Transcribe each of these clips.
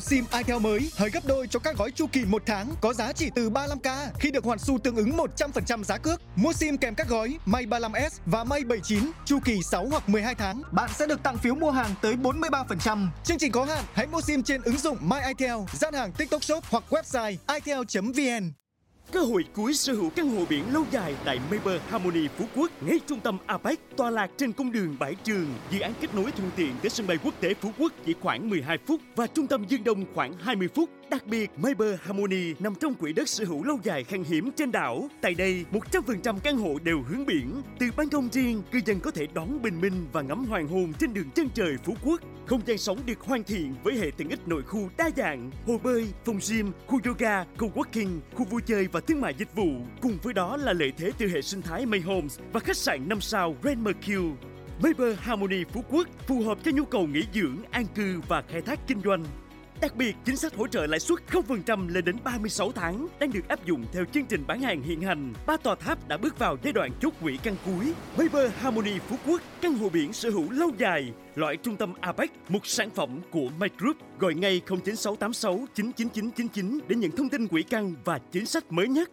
SIM itel mới hời gấp đôi cho các gói chu kỳ 1 tháng có giá chỉ từ 35k khi được hoàn xu tương ứng 100% giá cước. Mua SIM kèm các gói May 35S và May 79 chu kỳ 6 hoặc 12 tháng, bạn sẽ được tặng phiếu mua hàng tới 43%. Chương trình có hạn, hãy mua SIM trên ứng dụng My itel, gian hàng TikTok Shop hoặc website itel.vn. Cơ hội cuối sở hữu căn hộ biển lâu dài tại Mayber Harmony Phú Quốc, ngay trung tâm APEC, tọa lạc trên cung đường Bãi Trường. Dự án kết nối thuận tiện tới sân bay quốc tế Phú Quốc chỉ khoảng 12 phút và trung tâm Dương Đông khoảng 20 phút. Đặc biệt, Mayber Harmony nằm trong quỹ đất sở hữu lâu dài khan hiếm trên đảo. Tại đây, 100% căn hộ đều hướng biển. Từ ban công riêng, cư dân có thể đón bình minh và ngắm hoàng hôn trên đường chân trời Phú Quốc. Không gian sống được hoàn thiện với hệ tiện ích nội khu đa dạng, hồ bơi, phòng gym, khu yoga, co-working, khu vui chơi và thương mại dịch vụ. Cùng với đó là lợi thế từ hệ sinh thái May Homes và khách sạn 5 sao Grand Mercure. Mayber Harmony Phú Quốc phù hợp cho nhu cầu nghỉ dưỡng, an cư và khai thác kinh doanh. Đặc biệt, chính sách hỗ trợ lãi suất 0% lên đến 36 tháng đang được áp dụng theo chương trình bán hàng hiện hành. 3 tòa tháp đã bước vào giai đoạn chốt quỹ căn cuối. Mayber Harmony Phú Quốc, căn hộ biển sở hữu lâu dài, loại trung tâm APEC, một sản phẩm của My Group. Gọi ngay 09686 99999 để nhận thông tin quỹ căn và chính sách mới nhất.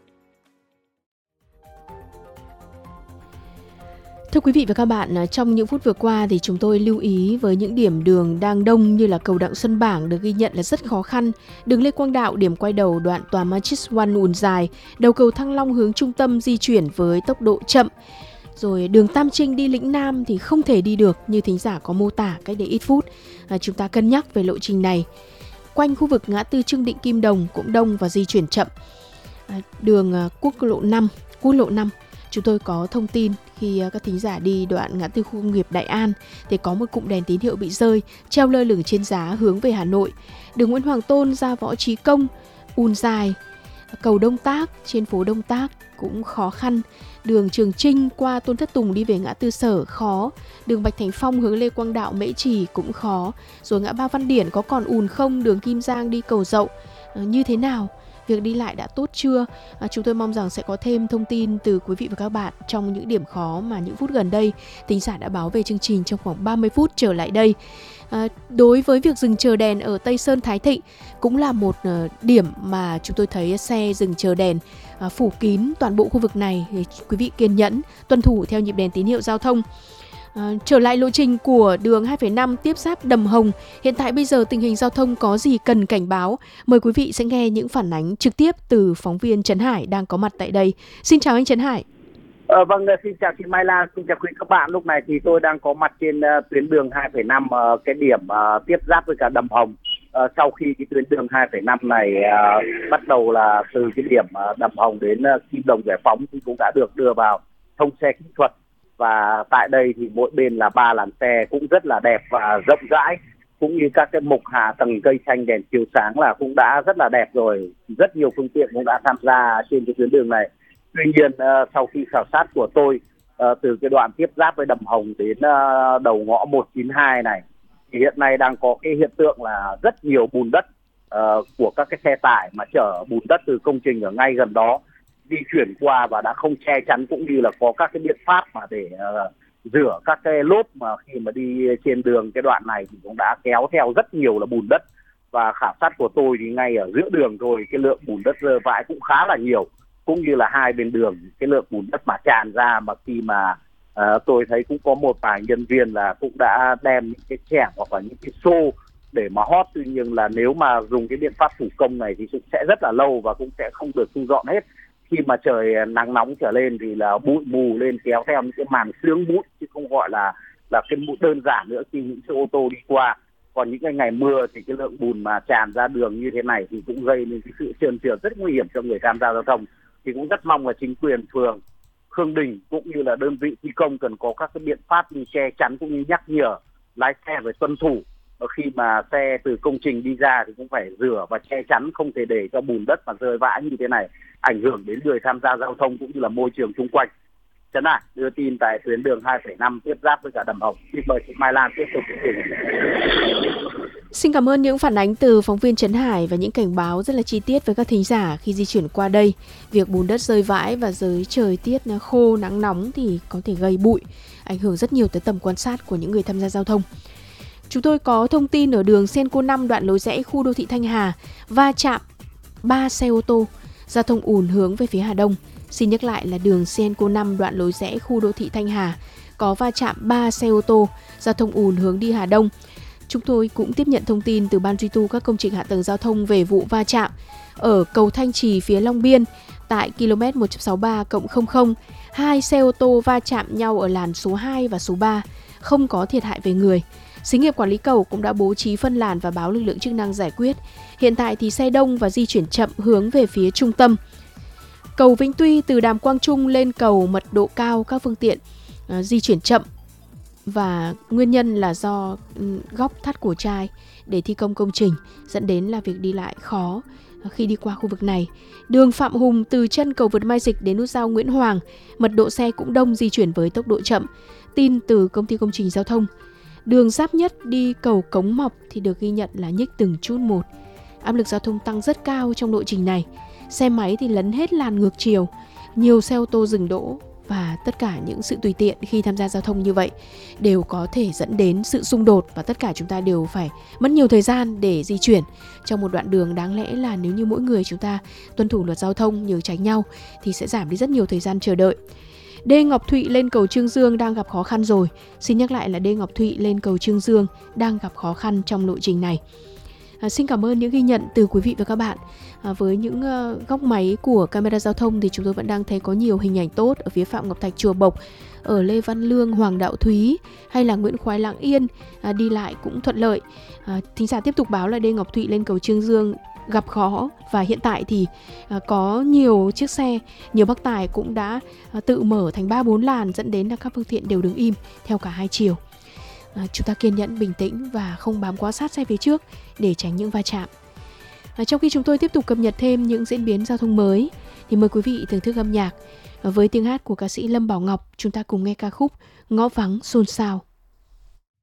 Thưa quý vị và các bạn, trong những phút vừa qua thì chúng tôi lưu ý với những điểm đường đang đông như là cầu Đặng Xuân Bảng được ghi nhận là rất khó khăn, đường Lê Quang Đạo điểm quay đầu đoạn tòa Magis One ùn dài, đầu cầu Thăng Long hướng trung tâm di chuyển với tốc độ chậm. Rồi đường Tam Trinh đi Lĩnh Nam thì không thể đi được như thính giả có mô tả cách đây ít phút. Chúng ta cân nhắc về lộ trình này. Quanh khu vực ngã tư Trương Định Kim Đồng cũng đông và di chuyển chậm. Đường quốc lộ 5 chúng tôi có thông tin khi các thính giả đi đoạn ngã tư khu công nghiệp Đại An thì có một cụm đèn tín hiệu bị rơi, treo lơ lửng trên giá hướng về Hà Nội. Đường Nguyễn Hoàng Tôn ra Võ Trí Công ùn dài, cầu Đông Tác trên phố Đông Tác cũng khó khăn. Đường Trường Trinh qua Tôn Thất Tùng đi về ngã tư Sở khó. Đường Bạch Thành Phong hướng Lê Quang Đạo Mễ Trì cũng khó. Rồi ngã ba Văn Điển có còn ùn không? Đường Kim Giang đi Cầu Dậu như thế nào? Việc đi lại đã tốt chưa? Chúng tôi mong rằng sẽ có thêm thông tin từ quý vị và các bạn trong những điểm khó mà những phút gần đây thính giả đã báo về chương trình trong khoảng 30 phút trở lại đây. Đối với việc dừng chờ đèn ở Tây Sơn Thái Thịnh cũng là một điểm mà chúng tôi thấy xe dừng chờ đèn phủ kín toàn bộ khu vực này. Quý vị kiên nhẫn tuân thủ theo nhịp đèn tín hiệu giao thông. Trở lại lộ trình của đường 2,5 tiếp giáp Đầm Hồng, hiện tại bây giờ tình hình giao thông có gì cần cảnh báo? Mời quý vị sẽ nghe những phản ánh trực tiếp từ phóng viên Trấn Hải đang có mặt tại đây. Xin chào anh Trấn Hải. Vâng, xin chào chị Mai Lan, xin chào quý các bạn. Lúc này thì tôi đang có mặt trên tuyến đường 2,5, cái điểm tiếp giáp với cả Đầm Hồng. Sau khi cái tuyến đường 2,5 này bắt đầu là từ cái điểm Đầm Hồng đến Kim Đồng Giải Phóng thì cũng đã được đưa vào thông xe kỹ thuật. Và tại đây thì mỗi bên là 3 làn xe cũng rất là đẹp và rộng rãi, cũng như các cái mục hạ tầng cây xanh đèn chiếu sáng là cũng đã rất là đẹp rồi. Rất nhiều phương tiện cũng đã tham gia trên cái tuyến đường này. Tuy nhiên sau khi khảo sát của tôi từ cái đoạn tiếp giáp với Đầm Hồng đến đầu ngõ 192 này thì hiện nay đang có cái hiện tượng là rất nhiều bùn đất của các cái xe tải mà chở bùn đất từ công trình ở ngay gần đó di chuyển qua và đã không che chắn, cũng như là có các cái biện pháp mà để rửa các cái lốp mà khi mà đi trên đường cái đoạn này thì cũng đã kéo theo rất nhiều là bùn đất. Và khảo sát của tôi thì ngay ở giữa đường thôi cái lượng bùn đất rơi vãi cũng khá là nhiều, cũng như là hai bên đường cái lượng bùn đất mà tràn ra, mà khi mà tôi thấy cũng có một vài nhân viên là cũng đã đem những cái chẻng hoặc là những cái xô để mà hót. Tuy nhiên là nếu mà dùng cái biện pháp thủ công này thì cũng sẽ rất là lâu và cũng sẽ không được thu dọn hết. Khi mà trời nắng nóng trở lên thì là bụi mù lên kéo theo những cái màn sương bụi, chứ không gọi là cái bụi đơn giản nữa khi những xe ô tô đi qua. Còn những cái ngày mưa thì cái lượng bùn mà tràn ra đường như thế này thì cũng gây nên cái sự trơn trượt rất nguy hiểm cho người tham gia giao thông. Thì cũng rất mong là chính quyền phường Khương Đình cũng như là đơn vị thi công cần có các cái biện pháp như che chắn cũng như nhắc nhở lái xe phải tuân thủ. Khi mà xe từ công trình đi ra thì cũng phải rửa và che chắn, không thể để cho bùn đất mà rơi vãi như thế này ảnh hưởng đến người tham gia giao thông cũng như là môi trường xung quanh. Trấn Hải đưa tin tại tuyến đường 2,5 tiếp giáp với cả Đầm Hồng. Xin mời chị Mai Lan tiếp tục. Xin cảm ơn những phản ánh từ phóng viên Trấn Hải và những cảnh báo rất là chi tiết với các thính giả khi di chuyển qua đây. Việc bùn đất rơi vãi và dưới trời tiết khô nắng nóng thì có thể gây bụi, ảnh hưởng rất nhiều tới tầm quan sát của những người tham gia giao thông. Chúng tôi có thông tin ở đường Senco 5 đoạn lối rẽ khu đô thị Thanh Hà va chạm 3 xe ô tô, giao thông ùn hướng về phía Hà Đông. Xin nhắc lại là đường Senco 5 đoạn lối rẽ khu đô thị Thanh Hà có va chạm 3 xe ô tô, giao thông ùn hướng đi Hà Đông. Chúng tôi cũng tiếp nhận thông tin từ Ban duy tu các công trình hạ tầng giao thông về vụ va chạm ở cầu Thanh Trì phía Long Biên tại km 163+00. 2 xe ô tô va chạm nhau ở làn số 2 và số 3, không có thiệt hại về người. Xí nghiệp quản lý cầu cũng đã bố trí phân làn và báo lực lượng chức năng giải quyết. Hiện tại thì xe đông và di chuyển chậm hướng về phía trung tâm. Cầu Vĩnh Tuy từ Đàm Quang Trung lên cầu mật độ cao, các phương tiện di chuyển chậm và nguyên nhân là do góc thắt cổ trai để thi công công trình, dẫn đến là việc đi lại khó khi đi qua khu vực này. Đường Phạm Hùng từ chân cầu vượt Mai Dịch đến nút giao Nguyễn Hoàng, mật độ xe cũng đông, di chuyển với tốc độ chậm. Tin từ công ty công trình giao thông. Đường giáp nhất đi cầu Cống Mọc thì được ghi nhận là nhích từng chút một. Áp lực giao thông tăng rất cao trong lộ trình này. Xe máy thì lấn hết làn ngược chiều, nhiều xe ô tô dừng đỗ và tất cả những sự tùy tiện khi tham gia giao thông như vậy đều có thể dẫn đến sự xung đột, và tất cả chúng ta đều phải mất nhiều thời gian để di chuyển trong một đoạn đường đáng lẽ là nếu như mỗi người chúng ta tuân thủ luật giao thông, nhường tránh nhau thì sẽ giảm đi rất nhiều thời gian chờ đợi. Đê Ngọc Thụy lên cầu Trương Dương đang gặp khó khăn rồi. Xin nhắc lại là Đê Ngọc Thụy lên cầu Trương Dương đang gặp khó khăn trong lộ trình này. Xin cảm ơn những ghi nhận từ quý vị và các bạn. Với những góc máy của camera giao thông thì chúng tôi vẫn đang thấy có nhiều hình ảnh tốt ở phía Phạm Ngọc Thạch Chùa Bộc, ở Lê Văn Lương, Hoàng Đạo Thúy hay là Nguyễn Khoái Lạng Yên, đi lại cũng thuận lợi. Thính giả tiếp tục báo là Đê Ngọc Thụy lên cầu Trương Dương gặp khó, và hiện tại thì có nhiều chiếc xe, nhiều bác tài cũng đã tự mở thành 3-4 làn, dẫn đến là các phương tiện đều đứng im theo cả hai chiều. Chúng ta kiên nhẫn, bình tĩnh và không bám quá sát xe phía trước để tránh những va chạm. Trong khi chúng tôi tiếp tục cập nhật thêm những diễn biến giao thông mới thì mời quý vị thưởng thức âm nhạc với tiếng hát của ca sĩ Lâm Bảo Ngọc. Chúng ta cùng nghe ca khúc Ngõ Vắng Xôn Xao.